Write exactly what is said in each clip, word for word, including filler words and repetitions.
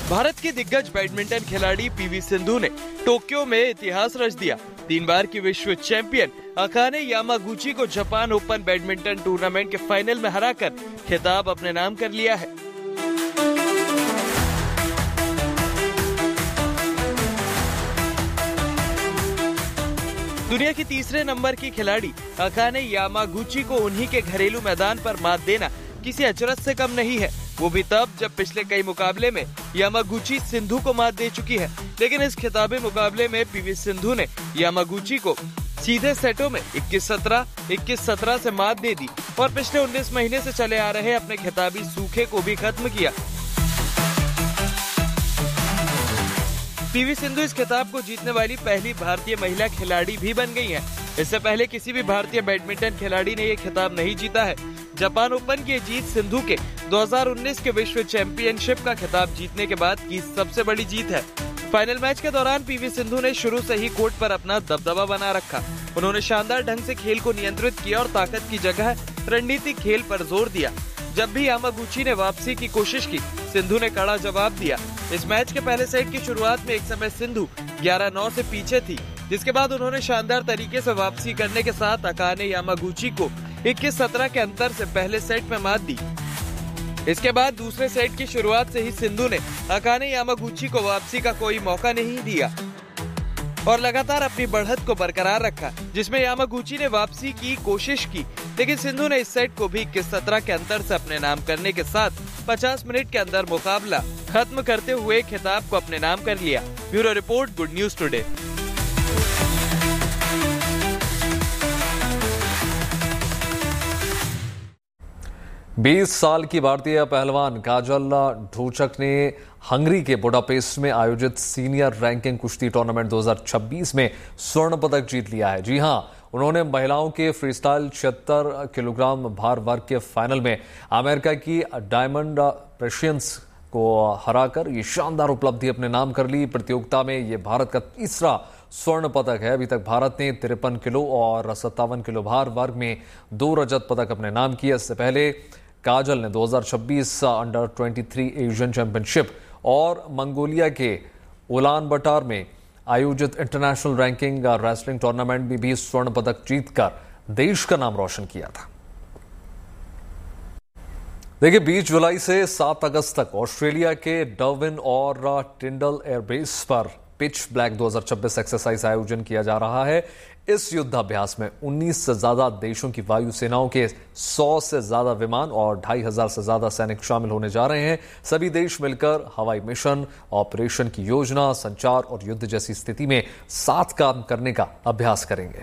भारत की दिग्गज बैडमिंटन खिलाड़ी पीवी सिंधु ने टोक्यो में इतिहास रच दिया। तीन बार की विश्व चैंपियन अकाने यामागुची को जापान ओपन बैडमिंटन टूर्नामेंट के फाइनल में हराकर खिताब अपने नाम कर लिया है। दुनिया की तीसरे नंबर की खिलाड़ी अकाने यामागुची को उन्हीं के घरेलू मैदान पर मात देना किसी अचरज से कम नहीं है, वो भी तब जब पिछले कई मुकाबले में यामागुची सिंधु को मात दे चुकी है। लेकिन इस खिताबी मुकाबले में पीवी सिंधु ने यामागुची को सीधे सेटों में इक्कीस सत्रह, इक्कीस सत्रह से मात दे दी और पिछले उन्नीस महीने से चले आ रहे अपने खिताबी सूखे को भी खत्म किया। पीवी सिंधु इस खिताब को जीतने वाली पहली भारतीय महिला खिलाड़ी भी बन गई हैं। इससे पहले किसी भी भारतीय बैडमिंटन खिलाड़ी ने ये खिताब नहीं जीता है। जापान ओपन की जीत सिंधु के दो हज़ार उन्नीस के विश्व चैंपियनशिप का खिताब जीतने के बाद की सबसे बड़ी जीत है। फाइनल मैच के दौरान पीवी सिंधु ने शुरू से ही कोर्ट पर अपना दबदबा बना रखा। उन्होंने शानदार ढंग से खेल को नियंत्रित किया और ताकत की जगह रणनीतिक खेल पर जोर दिया। जब भी यामागुची ने वापसी की कोशिश की, सिंधु ने कड़ा जवाब दिया। इस मैच के पहले सेट की शुरुआत में एक समय सिंधु ग्यारह नौ से पीछे थी, जिसके बाद उन्होंने शानदार तरीके से वापसी करने के साथ अकाने यामागुची को इक्कीस सत्रह के अंतर से पहले सेट में मात दी। इसके बाद दूसरे सेट की शुरुआत से ही सिंधु ने अकाने यामागुची को वापसी का कोई मौका नहीं दिया और लगातार अपनी बढ़त को बरकरार रखा, जिसमें यामागुची ने वापसी की कोशिश की, लेकिन सिंधु ने इस सेट को भी इक्कीस सत्रह के अंतर से अपने नाम करने के साथ पचास मिनट के अंदर मुकाबला खत्म करते हुए खिताब को अपने नाम कर लिया। Bureau report, good news today. बीस साल की भारतीय पहलवान काजल ढोचक ने हंगरी के बुडापेस्ट में आयोजित सीनियर रैंकिंग कुश्ती टूर्नामेंट दो हज़ार छब्बीस में स्वर्ण पदक जीत लिया है। जी हां, उन्होंने महिलाओं के फ्रीस्टाइल छिहत्तर किलोग्राम भार वर्ग के फाइनल में अमेरिका की डायमंड प्रेशियंस को हराकर ये शानदार उपलब्धि अपने नाम कर ली। प्रतियोगिता में ये भारत का तीसरा स्वर्ण पदक है। अभी तक भारत ने तिरपन किलो और सत्तावन किलो भार वर्ग में दो रजत पदक अपने नाम किए। इससे पहले काजल ने दो हज़ार छब्बीस अंडर तेईस एशियन चैंपियनशिप और मंगोलिया के उलान बटार में आयोजित इंटरनेशनल रैंकिंग रेसलिंग टूर्नामेंट में भी स्वर्ण पदक जीतकर देश का नाम रोशन किया था। देखिए, बीस जुलाई से सात अगस्त तक ऑस्ट्रेलिया के डार्विन और टिंडल एयरबेस पर पिच ब्लैक दो हज़ार छब्बीस एक्सरसाइज आयोजन किया जा रहा है। इस युद्धाभ्यास में उन्नीस से ज्यादा देशों की वायु सेनाओं के सौ से ज्यादा विमान और ढाई हजार से ज्यादा सैनिक शामिल होने जा रहे हैं। सभी देश मिलकर हवाई मिशन, ऑपरेशन की योजना, संचार और युद्ध जैसी स्थिति में साथ काम करने का अभ्यास करेंगे।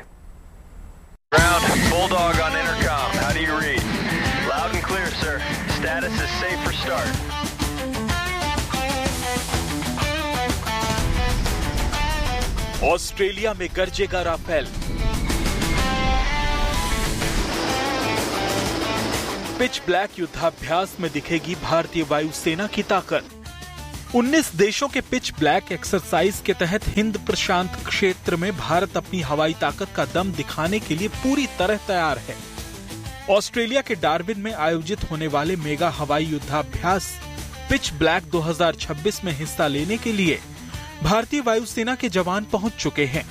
ऑस्ट्रेलिया में गरजेगा राफेल। पिच ब्लैक युद्धाभ्यास में दिखेगी भारतीय वायुसेना की ताकत। उन्नीस देशों के पिच ब्लैक एक्सरसाइज के तहत हिंद प्रशांत क्षेत्र में भारत अपनी हवाई ताकत का दम दिखाने के लिए पूरी तरह तैयार है। ऑस्ट्रेलिया के डार्विन में आयोजित होने वाले मेगा हवाई युद्धाभ्यास पिच ब्लैक दो हज़ार छब्बीस में हिस्सा लेने के लिए भारतीय वायुसेना के जवान पहुंच चुके हैं।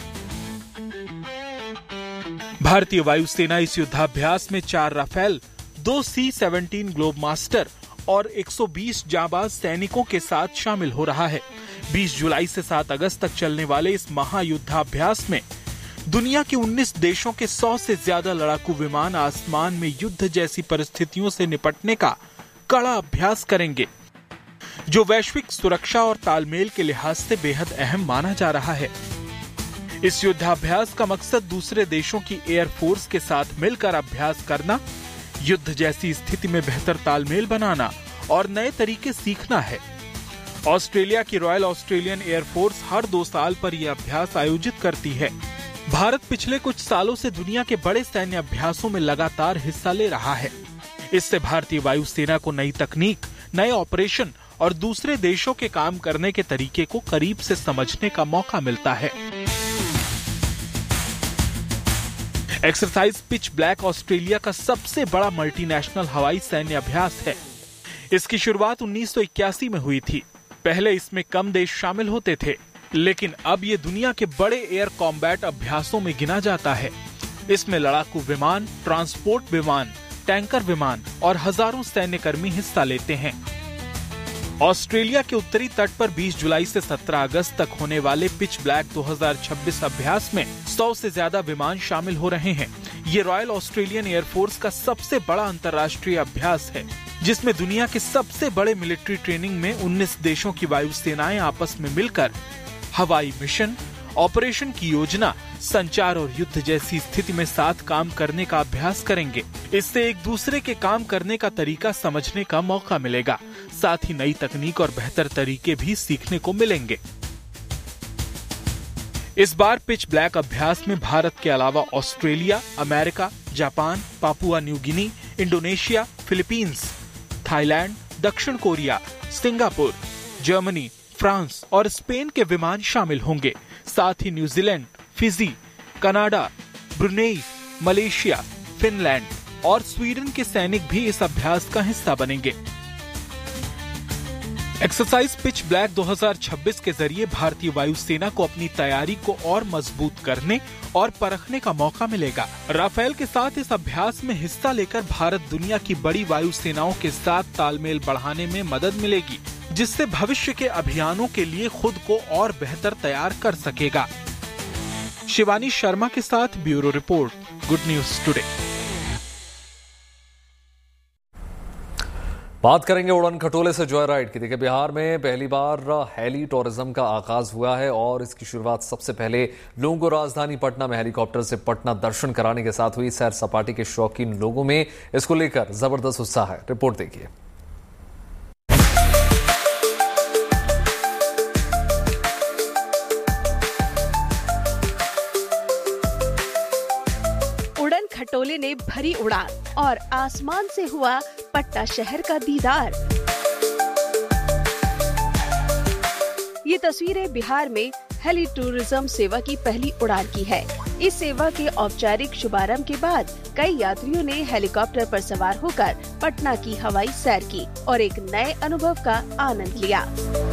भारतीय वायुसेना इस युद्धाभ्यास में चार राफेल, दो सी सेवनटीन ग्लोब मास्टर और एक सौ बीस जांबाज सैनिकों के साथ शामिल हो रहा है। बीस जुलाई से सात अगस्त तक चलने वाले इस महायुद्धाभ्यास में दुनिया के उन्नीस देशों के सौ से ज्यादा लड़ाकू विमान आसमान में युद्ध जैसी परिस्थितियों से निपटने का कड़ा अभ्यास करेंगे, जो वैश्विक सुरक्षा और तालमेल के लिहाज से बेहद अहम माना जा रहा है। इस युद्धाभ्यास का मकसद दूसरे देशों की एयरफोर्स के साथ मिलकर अभ्यास करना, युद्ध जैसी स्थिति में बेहतर तालमेल बनाना और नए तरीके सीखना है। ऑस्ट्रेलिया की रॉयल ऑस्ट्रेलियन एयरफोर्स हर दो साल पर यह अभ्यास आयोजित करती है। भारत पिछले कुछ सालों से दुनिया के बड़े सैन्य अभ्यासों में लगातार हिस्सा ले रहा है। इससे भारतीय वायुसेना को नई तकनीक, नए ऑपरेशन और दूसरे देशों के काम करने के तरीके को करीब से समझने का मौका मिलता है। एक्सरसाइज पिच ब्लैक ऑस्ट्रेलिया का सबसे बड़ा मल्टीनेशनल हवाई सैन्य अभ्यास है। इसकी शुरुआत उन्नीस सौ इक्यासी में हुई थी। पहले इसमें कम देश शामिल होते थे, लेकिन अब ये दुनिया के बड़े एयर कॉम्बैट अभ्यासों में गिना जाता है। इसमें लड़ाकू विमान, ट्रांसपोर्ट विमान, टैंकर विमान और हजारों सैन्यकर्मी हिस्सा लेते हैं। ऑस्ट्रेलिया के उत्तरी तट पर बीस जुलाई से सत्रह अगस्त तक होने वाले पिच ब्लैक दो हज़ार छब्बीस अभ्यास में सौ से ज्यादा विमान शामिल हो रहे हैं। ये रॉयल ऑस्ट्रेलियन एयरफोर्स का सबसे बड़ा अंतर्राष्ट्रीय अभ्यास है, जिसमें दुनिया के सबसे बड़े मिलिट्री ट्रेनिंग में उन्नीस देशों की वायुसेनाएं आपस में मिलकर हवाई मिशन, ऑपरेशन की योजना, संचार और युद्ध जैसी स्थिति में साथ काम करने का अभ्यास करेंगे। इससे एक दूसरे के काम करने का तरीका समझने का मौका मिलेगा, साथ ही नई तकनीक और बेहतर तरीके भी सीखने को मिलेंगे। इस बार पिच ब्लैक अभ्यास में भारत के अलावा Australia, America, Japan, Papua New Guinea, Indonesia, Philippines, Thailand, दक्षिण कोरिया, सिंगापुर, जर्मनी, फ्रांस और स्पेन के विमान शामिल होंगे। साथ ही New Zealand, Fiji, Canada, Brunei, Malaysia, Finland और स्वीडन के सैनिक भी इस अभ्यास का हिस्सा बनेंगे। एक्सरसाइज पिच ब्लैक दो हज़ार छब्बीस के जरिए भारतीय वायुसेना को अपनी तैयारी को और मजबूत करने और परखने का मौका मिलेगा। राफेल के साथ इस अभ्यास में हिस्सा लेकर भारत दुनिया की बड़ी वायुसेनाओं के साथ तालमेल बढ़ाने में मदद मिलेगी, जिससे भविष्य के अभियानों के लिए खुद को और बेहतर तैयार कर सकेगा। शिवानी शर्मा के साथ bureau report, good news today. बात करेंगे उड़न खटोले से जॉय राइड की। देखिए, बिहार में पहली बार हेली टूरिज्म का आगाज हुआ है और इसकी शुरुआत सबसे पहले लोगों को राजधानी पटना में हेलीकॉप्टर से पटना दर्शन कराने के साथ हुई। सैर सपाटे के शौकीन लोगों में इसको लेकर जबरदस्त उत्साह है। रिपोर्ट देखिए। उड़न खटोले ने भरी उड़ान और आसमान से हुआ पटना शहर का दीदार। ये तस्वीरें बिहार में हेली टूरिज्म सेवा की पहली उड़ान की है। इस सेवा के औपचारिक शुभारंभ के बाद कई यात्रियों ने हेलीकॉप्टर पर सवार होकर पटना की हवाई सैर की और एक नए अनुभव का आनंद लिया।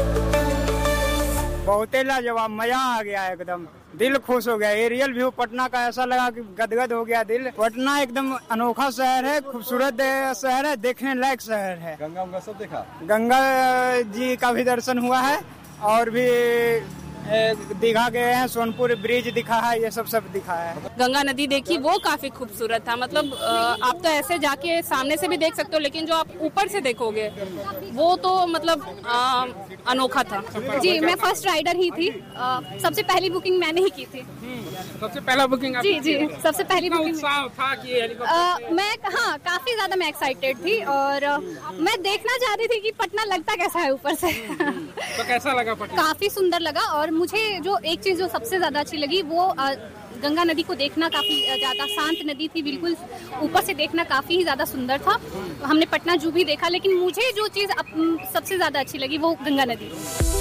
बहुत लाजवाब, मजा आ गया, एकदम दिल खुश हो गया। एरियल व्यू पटना का ऐसा लगा कि गदगद हो गया दिल। पटना एकदम अनोखा शहर है, खूबसूरत शहर है, देखने लायक शहर है। गंगा उंगा सब देखा, गंगा जी का भी दर्शन हुआ है और भी दीघा गए हैं, सोनपुर ब्रिज दिखा है, ये सब सब दिखा है। गंगा नदी देखी, वो काफी खूबसूरत था। मतलब आप तो ऐसे जाके सामने से भी देख सकते हो, लेकिन जो आप ऊपर से देखोगे वो तो मतलब आ, अनोखा था। जी, मैं फर्स्ट राइडर ही थी। आ, सबसे पहली बुकिंग मैंने ही की थी। सबसे पहला बुकिंग जी जी सबसे पहली बुकिंग था कि हेलीकॉप्टर। मैं हाँ काफी ज्यादा मैं एक्साइटेड थी और आ, मैं देखना चाह रही थी कि पटना लगता कैसा है ऊपर से। तो कैसा लगा पटना? काफी सुंदर लगा और मुझे जो एक चीज जो सबसे ज्यादा अच्छी लगी वो आ, गंगा नदी को देखना। काफी ज्यादा शांत नदी थी, बिल्कुल ऊपर से देखना काफी ही ज्यादा सुंदर था। हमने पटना जू भी देखा, लेकिन मुझे जो चीज सबसे ज्यादा अच्छी लगी वो गंगा नदी।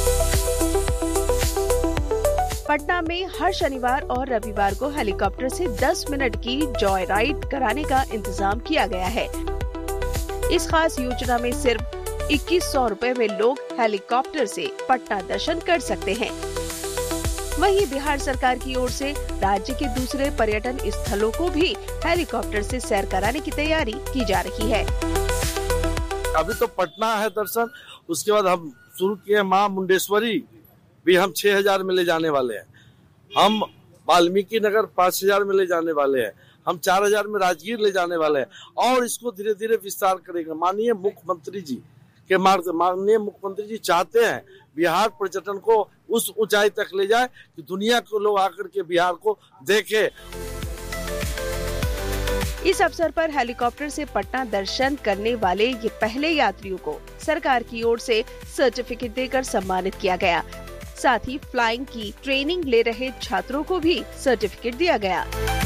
पटना में हर शनिवार और रविवार को हेलीकॉप्टर से दस मिनट की जॉय राइड कराने का इंतजाम किया गया है। इस खास योजना में सिर्फ इक्कीस सौ रुपए में लोग हेलीकॉप्टर से पटना दर्शन कर सकते हैं। वहीं बिहार सरकार की ओर से राज्य के दूसरे पर्यटन स्थलों को भी हेलीकॉप्टर से सैर कराने की तैयारी की जा रही है। अभी तो पटना है दर्शन, उसके बाद हम शुरू किए माँ मुंडेश्वरी भी हम छह हजार में ले जाने वाले हैं। हम वाल्मीकि नगर पाँच हजार में ले जाने वाले हैं। हम चार हजार में राजगीर ले जाने वाले हैं और इसको धीरे धीरे विस्तार करेंगे। माननीय मुख्यमंत्री जी के मार्ग माननीय मुख्यमंत्री जी चाहते हैं बिहार पर्यटन को उस ऊंचाई तक ले जाए कि दुनिया के लोग आकर के बिहार को देखे। इस अवसर पर हेलीकॉप्टर से पटना दर्शन करने वाले ये पहले यात्रियों को सरकार की ओर से सर्टिफिकेट देकर सम्मानित किया गया। साथ ही फ्लाइंग की ट्रेनिंग ले रहे छात्रों को भी सर्टिफिकेट दिया गया।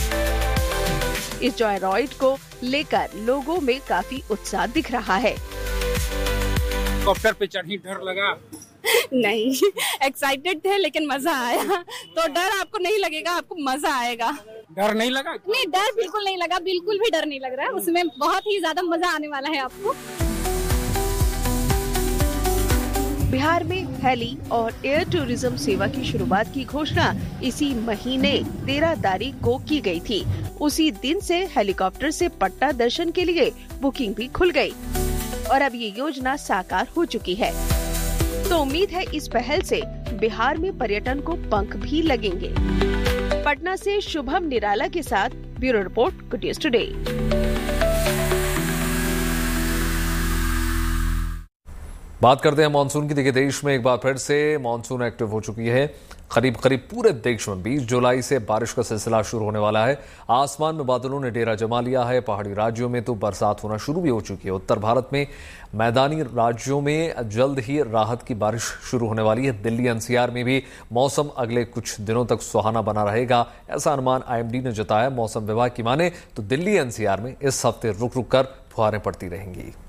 इस जॉय राइड को लेकर लोगों में काफी उत्साह दिख रहा है। हेलीकॉप्टर पे चढ़ी डर लगा? नहीं, एक्साइटेड थे लेकिन मजा आया। तो डर आपको नहीं लगेगा, आपको मजा आएगा। डर नहीं लगा? नहीं, डर बिल्कुल नहीं लगा, बिल्कुल भी डर नहीं लग रहा है। उसमें बहुत ही ज्यादा मजा आने वाला है आपको। बिहार में हेली और एयर टूरिज्म सेवा की शुरुआत की घोषणा इसी महीने तेरह तारीख को की गई थी। उसी दिन से हेलीकॉप्टर से पटना दर्शन के लिए बुकिंग भी खुल गई और अब ये योजना साकार हो चुकी है। तो उम्मीद है इस पहल से बिहार में पर्यटन को पंख भी लगेंगे। पटना से शुभम निराला के साथ bureau report, good news today. बात करते हैं मानसून की। देखिए, देश में एक बार फिर से मानसून एक्टिव हो चुकी है। करीब करीब पूरे देश में बीस जुलाई से बारिश का सिलसिला शुरू होने वाला है। आसमान में बादलों ने डेरा जमा लिया है। पहाड़ी राज्यों में तो बरसात होना शुरू भी हो चुकी है। उत्तर भारत में मैदानी राज्यों में जल्द ही राहत की बारिश शुरू होने वाली है। दिल्ली एनसीआर में भी मौसम अगले कुछ दिनों तक सुहाना बना रहेगा, ऐसा अनुमान आईएमडी ने जताया। मौसम विभाग की माने तो दिल्ली एनसीआर में इस हफ्ते रुक रुक कर फुहारें पड़ती रहेंगी।